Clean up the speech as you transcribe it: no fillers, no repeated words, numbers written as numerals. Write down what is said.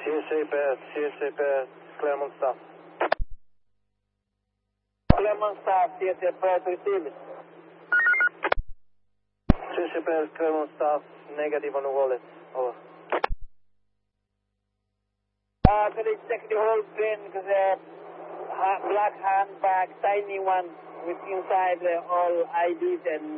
CSA Perth, Claremont staff. Claremont staff, CSA Perth received. CSA Perth, Claremont staff, negative on the wallet. Over. Could I check the whole plane because black handbag, tiny one with inside all IDs and